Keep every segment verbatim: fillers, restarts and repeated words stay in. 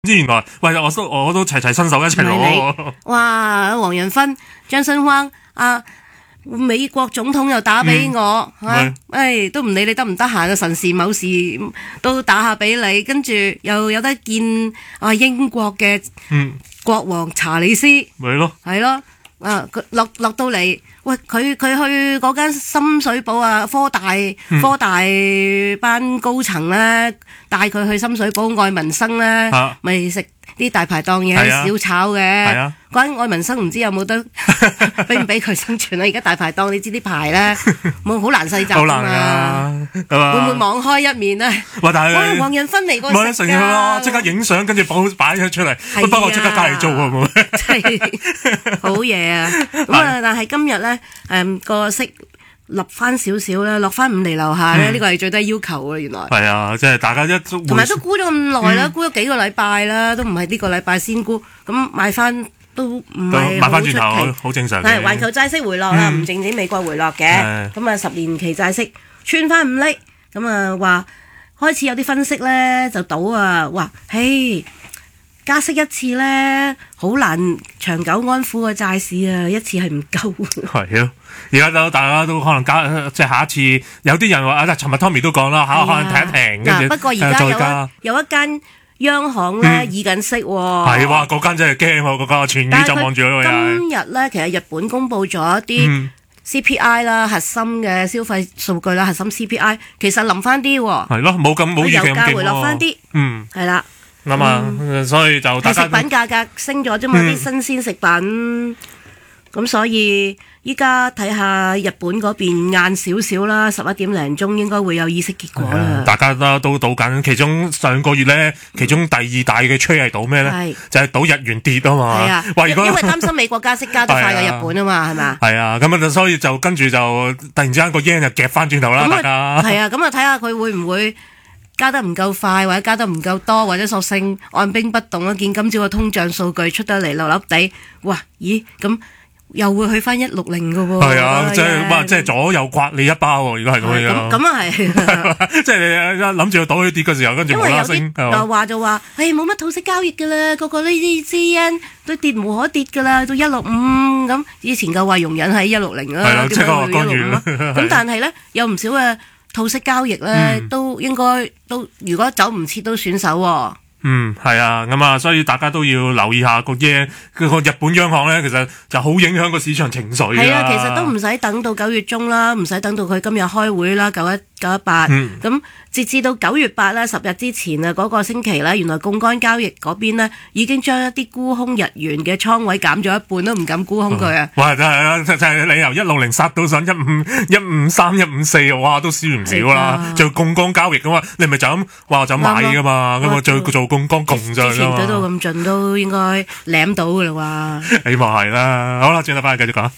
知原來喂，我都我都齊齊伸手一齊攞。 哇！黃仁勳、張新芳啊，美國總統又打俾我， 嗯嚇，誒都唔理你得唔得閒啊，神時某時都打下俾你，跟住又有得見啊英國嘅國王查理斯， 咪咯， 係咯，啊佢落落到嚟，喂佢佢去嗰間深水埗啊科大科大班高層咧，帶佢去深水埗愛民生咧，咪食啲大排檔嘢小炒嘅，關愛民生唔知有冇得俾唔俾佢生存啊？而家大排檔你知啲牌咧，冇好難細集㗎嘛，會唔會網開一面咧？ 哇！但係黃仁勳嚟過食㗎， 咯，即刻影相跟住擺擺咗出嚟，不過我即刻隔離做啊冇， 真係好嘢啊！咁啊，但係今日咧誒個息落翻少少啦，落翻五厘樓下咧，呢個係最低要求啊！原來係啊，即係大家一同埋都沽咗咁耐啦，沽咗幾個禮拜啦，都唔係呢個禮拜先沽，咁買翻都唔係買翻轉頭好正常嘅。 係環球債息回落啦，唔淨止美國回落嘅，咁啊十年期債息穿翻五厘，咁啊話開始有啲分析咧就賭啊，話嘿加息一次咧好難長久安撫個債市啊，一次係唔夠。 係咯。而家都大家都可能加，即係下一次有啲人話啊，尋日 Tommy 都講啦，嚇可能停一停，跟住不過而家有一有一間央行咧議緊息喎， 係哇，嗰間真係驚喎，嗰間全宇宙望住嗰個人。 今日咧，其實日本公布咗一啲 C P I 啦，核心嘅消費數據啦，核心 C P I 其實冧翻啲喎， 係咯，冇咁冇預期咁勁喎， 油價回落翻啲，嗯，係啦， 啱啊，所以就大家食品價格升咗啫嘛，啲新鮮食品，咁所以。依家睇下日本嗰邊晏少少啦，十一點零鐘應該會有議息結果啦。 大家都都賭緊，其中上個月咧，其中第二大嘅趨係賭咩咧？就係賭日元跌啊嘛。係啊，因為擔心美國加息加得快過日本啊嘛，係嘛？ 係啊，咁啊，所以就跟住就突然之間個 yen 就夾翻轉頭啦，大家。 係啊，咁啊睇下佢會唔會加得唔夠快，或者加得唔夠多，或者索性按兵不動啊？見今朝個通脹數據出得嚟漏粒地，哇！咦咁？又會去翻一六零嘅喎， 係啊，即係哇，即係左右刮你一包喎，如果係咁樣。 咁咁啊係， 即係你諗住個袋跌嘅時候，跟住冇啦升。 又話就話，誒冇乜套息交易嘅啦，個個呢啲 yen 都跌無可跌嘅啦，到一六五咁。以前就話容忍喺一六零啦， 係啦，即係話干預啦。 咁但係咧，有唔少嘅套息交易咧，都應該都如果走唔切都選手喎。 嗯，係啊，咁啊，所以大家都要留意下個 yen，個日本央行咧，其實就好影響個市場情緒啊。 係啊，其實都唔使等到九月中啦，唔使等到佢今日開會啦，九一九一八，咁截至到九月八咧，十日之前啊，嗰個星期咧，原來槓桿交易嗰邊咧已經將一啲沽空日元嘅倉位減咗一半，都唔敢沽空佢啊！ 哇，真係啊，就係你由一六零殺到上一五一五三一五四，哇，都輸唔少啦！做槓桿交易噶嘛，你咪就咁話就咁買噶嘛，咁啊做做槓桿共漲啦。之前懟到咁盡都應該舐到噶啦哇！ 希望係啦，好啦，轉頭翻去繼續講。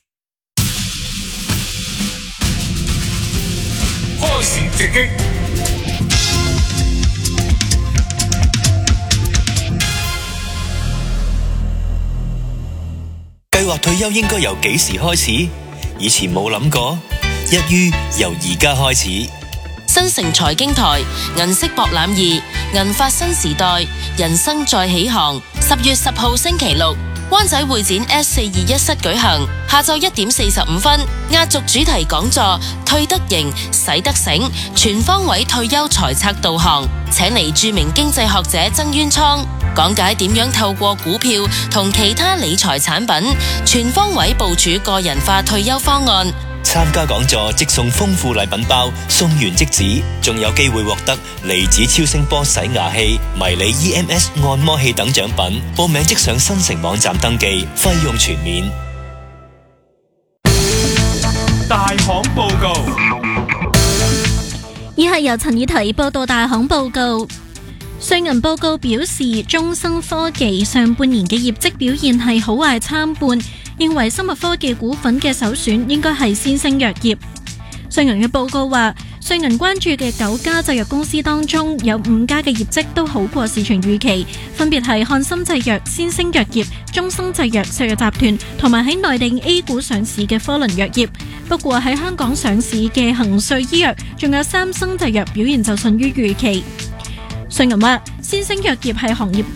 開始直擊， 計劃退休應該由幾時開始？以前冇諗過，一於由而家開始。 新城財經台銀色博覽二銀發新時代人生再起航，十月十號星期六，灣仔會展 S 四二一室舉行，下晝一點四十五分，壓軸主題講座退得型使得醒，全方位退休財策導航，請嚟著名經濟學者曾淵滄講解點樣透過股票同其他理財產品，全方位部署個人化退休方案。 參加講座即送豐富禮品包，送完即止，仲有機會獲得離子超聲波洗牙器、迷你 E M S 按摩器等獎品。報名即上新城網站登記，費用全免。 大行報告， 以下由陳以提報道大行報告。瑞銀報告表示，中生科技上半年嘅業績表現係好壞參半，認為生物科技股份嘅首選應該係先聲藥業。瑞銀嘅報告話，瑞銀關注嘅九家製藥公司當中，有五家嘅業績都好過市場預期，分別係漢森製藥、先聲藥業、中生製藥、石藥集團同埋喺內地 A 股上市嘅科倫藥業。不過喺香港上市嘅恒瑞醫藥仲有三生製藥表現就遜於預期。瑞銀話，先聲藥業係行業